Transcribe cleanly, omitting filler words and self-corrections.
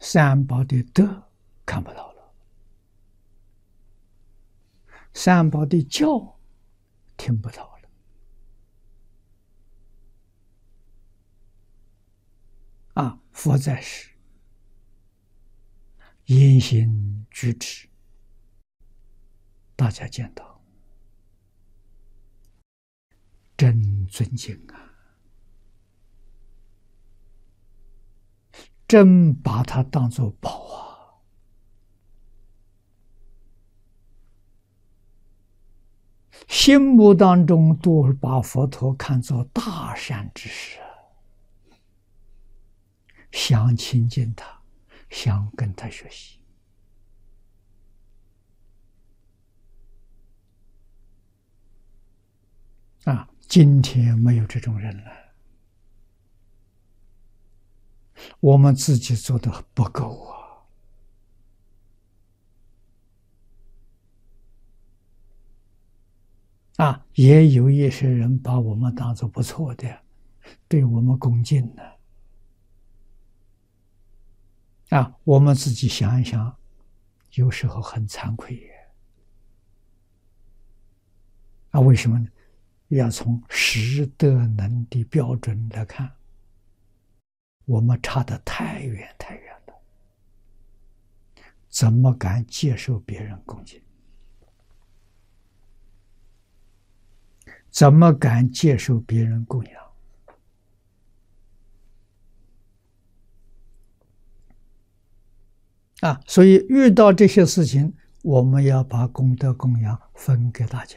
三宝的德看不到了，三宝的教听不到了。佛在世，言行举止，大家见到真尊敬啊，真把它当作宝啊！心目当中都把佛陀看作大善之事，想亲近他，想跟他学习。今天没有这种人了，我们自己做的不够也有一些人把我们当作不错的，对我们恭敬的。我们自己想一想，有时候很惭愧耶。为什么呢？要从识德能的标准来看，我们差得太远太远了，怎么敢接受别人恭敬？怎么敢接受别人供养？所以遇到这些事情，我们要把功德供养分给大家。